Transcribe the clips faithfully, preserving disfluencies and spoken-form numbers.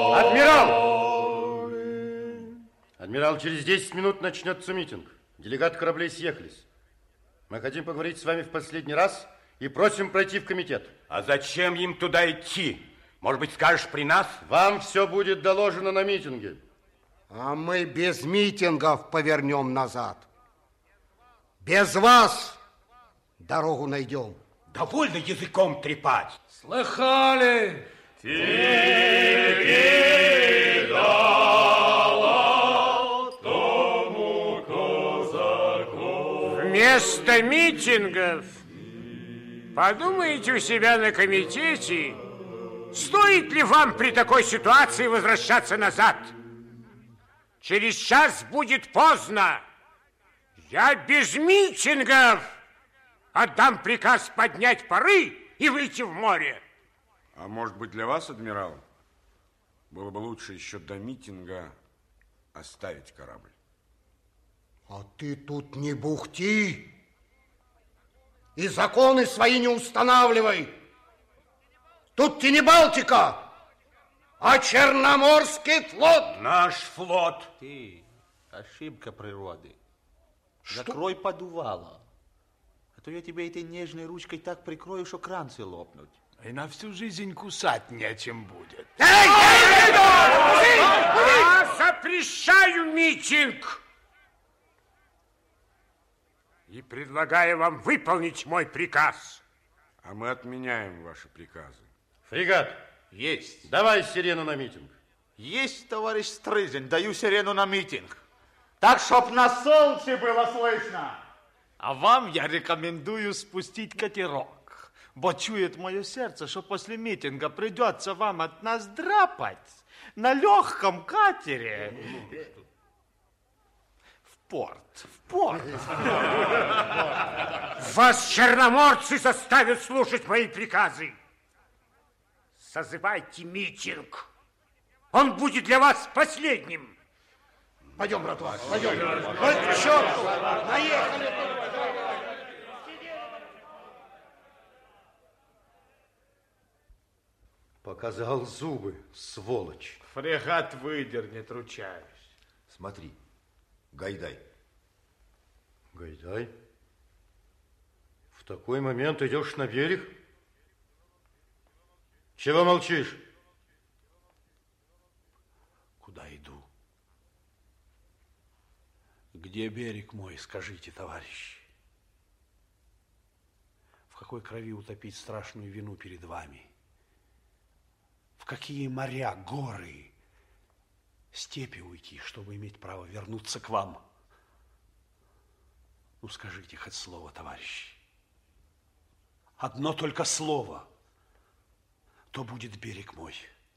Адмирал! Адмирал, через десять минут начнется митинг. Делегаты кораблей съехались. Мы хотим поговорить с вами в последний раз и просим пройти в комитет. А зачем им туда идти? Может быть, скажешь при нас? Вам все будет доложено на митинге. А мы без митингов повернем назад. Без вас дорогу найдем. Довольно языком трепать. Слыхали? Тільки дала тому козаку. Вместо митингов подумайте у себя на комитете, стоит ли вам при такой ситуации возвращаться назад. Через час будет поздно. Я без митингов отдам приказ поднять пары и выйти в море. А может быть, для вас, адмирал, было бы лучше еще до митинга оставить корабль? А ты тут не бухти и законы свои не устанавливай. Тут-то не Балтика, а Черноморский флот. Наш флот. Ты, ошибка природы. Что? Закрой подувало. А то я тебе этой нежной ручкой так прикрою, что кранцы лопнут. И на всю жизнь кусать нечем будет. Эй, эй, эй, Я запрещаю митинг и предлагаю вам выполнить мой приказ. А мы отменяем ваши приказы. Фрегат, Есть. давай сирену на митинг. Есть, товарищ Стрыжень, даю сирену на митинг. Так, чтоб на солнце было слышно. А вам я рекомендую спустить катерок. Бо чует мое сердце, что после митинга придется вам от нас драпать на легком катере. В порт, в порт. Вас черноморцы заставят слушать мои приказы. Созывайте митинг. Он будет для вас последним. Пойдем, братва, пойдем. Ой, к черту, наехали. Показал зубы, сволочь. Фрегат выдернет, ручаюсь. Смотри, Гайдай. Гайдай? В такой момент идешь на берег? Чего молчишь? Куда иду? Где берег мой, скажите, товарищи? В какой крови утопить страшную вину перед вами? В какие моря, горы, степи уйти, чтобы иметь право вернуться к вам? Ну, скажите хоть слово, товарищи. Одно только слово, то будет берег мой.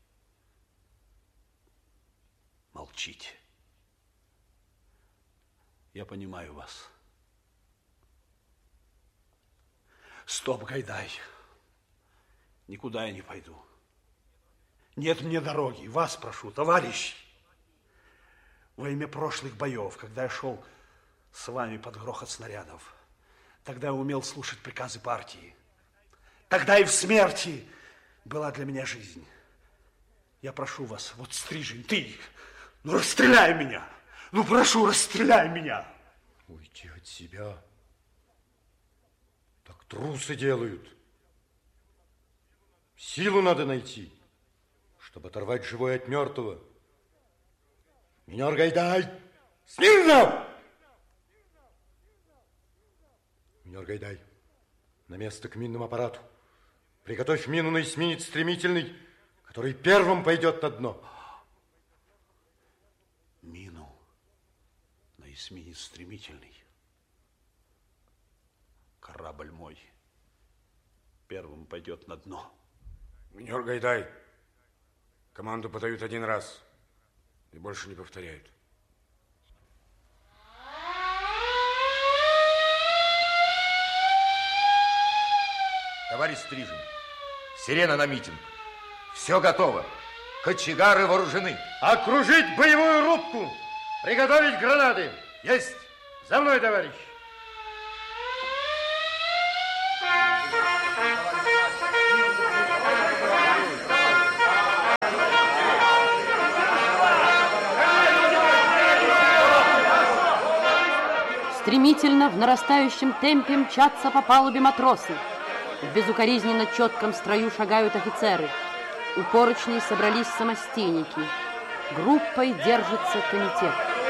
Молчите. Я понимаю вас. Стоп, Гайдай. Никуда я не пойду. Нет мне дороги. Вас прошу, товарищи. Во имя прошлых боев, когда я шел с вами под грохот снарядов, тогда я умел слушать приказы партии. Тогда и в смерти была для меня жизнь. Я прошу вас, вот Стрижень, ты, ну расстреляй меня. Ну прошу, расстреляй меня. Уйти от себя. Так трусы делают. Силу надо найти, чтобы оторвать живое от мертвого. Минер Гайдай! Смирно! Минер Гайдай, на место к минному аппарату. Приготовь мину на эсминец стремительный, который первым пойдет на дно. Мину на эсминец стремительный. Корабль мой первым пойдет на дно. Минер Гайдай, команду подают один раз и больше не повторяют. Товарищ Стрижень, сирена на митинг. Все готово. Кочегары вооружены. Окружить боевую рубку. Приготовить гранаты. Есть. За мной, товарищ. Стремительно в нарастающем темпе мчатся по палубе матросы. В безукоризненно четком строю шагают офицеры. У поручней собрались самостейники. Группой держится комитет.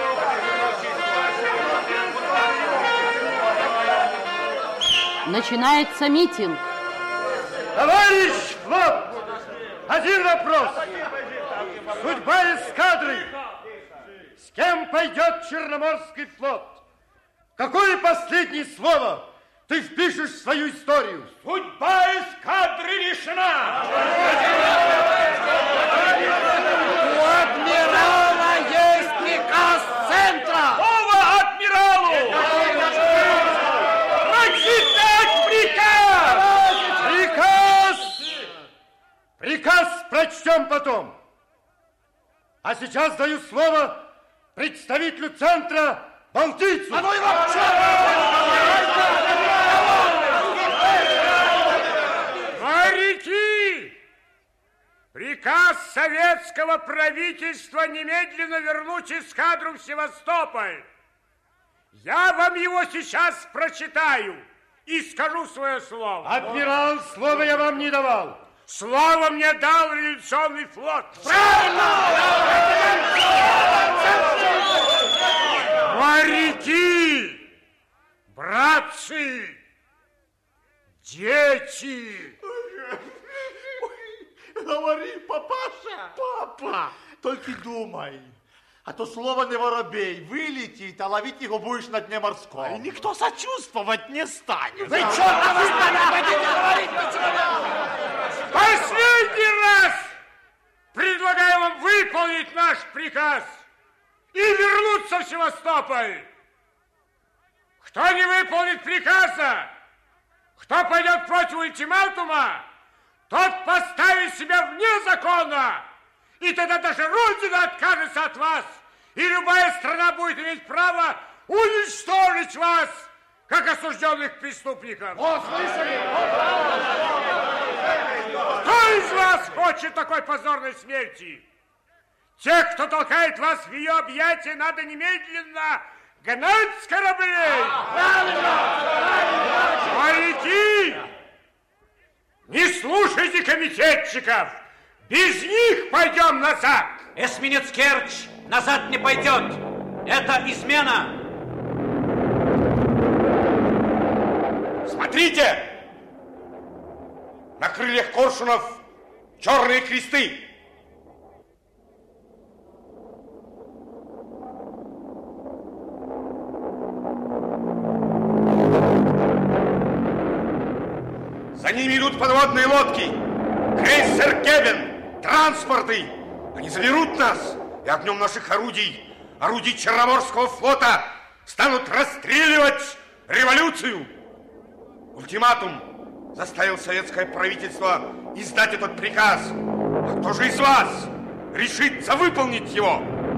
Начинается митинг. Товарищ флот, один вопрос. Судьба эскадры. С кем пойдет Черноморский флот? Какое последнее слово ты впишешь в свою историю? Судьба эскадры решена! У адмирала есть приказ центра! Слово адмиралу! Прочитать приказ! Приказ! Приказ прочтем потом. А сейчас даю слово представителю центра Балтийцу. А ну его Моряки! Приказ советского правительства немедленно вернуть эскадру в Севастополь. Я вам его сейчас прочитаю и скажу свое слово. Адмирал, слово я вам не давал. Слово мне дал революционный флот. Моряки, братцы, дети. Говори, папаша. Папа, только думай. А то слово не воробей вылетит, а ловить его будешь на дне морском. И никто сочувствовать не станет. Вы что, там хотите говорить ничего? Последний раз предлагаю вам выполнить наш приказ и вернуться в Севастополь. Кто не выполнит приказа, кто пойдет против ультиматума, тот поставит себя вне закона. И тогда даже Родина откажется от вас, и любая страна будет иметь право уничтожить вас, как осужденных преступников. О, слышали? Кто из вас хочет такой позорной смерти? Тех, кто толкает вас в ее объятия, надо немедленно гнать с кораблей. Моряки, не слушайте комитетчиков. Без них пойдем назад. Эсминец Керчь назад не пойдет. Это измена. Смотрите! На крыльях коршунов черные кресты. За ними идут подводные лодки. Крейсер Кевин, транспорты. Они заберут нас, и огнем наших орудий, орудий Черноморского флота, станут расстреливать революцию. Ультиматум заставил советское правительство издать этот приказ. А кто же из вас решится выполнить его?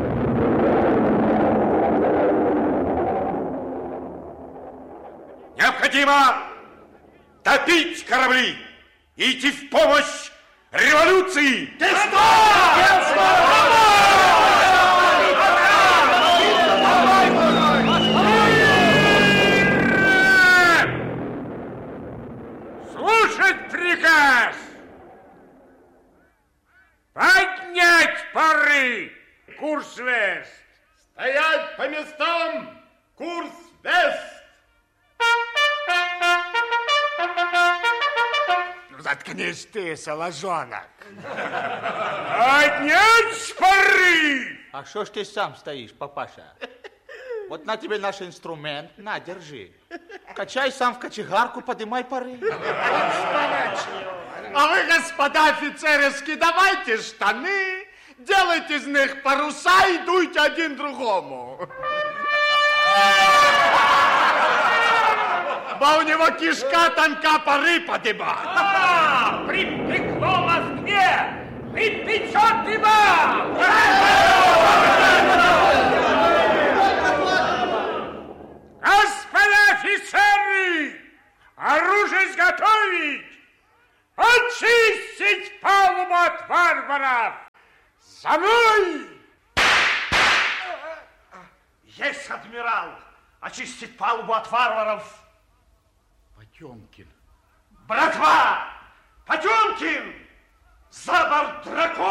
Необходимо топить корабли и идти в помощь революции! Ты что? Слушать приказ! Поднять пары! Курс вест! Стоять по местам! Курс вест! Заткнись ты, соложонок. Поднять пары! А что ж ты сам стоишь, папаша? Вот на тебе наш инструмент, на, держи. Качай сам в кочегарку, поднимай пары. А вы, господа офицеры, скидывайте штаны, делайте из них паруса и дуйте один другому. Бо у него кишка тонка, пары подымать. А, припекло в Москве! Припечет и вам! Господа офицеры! Оружие изготовить! Очистить палубу от варваров! За мной! Есть, адмирал! очистить палубу от варваров. Потемкин. Братва! Потемкин! За борт дракона!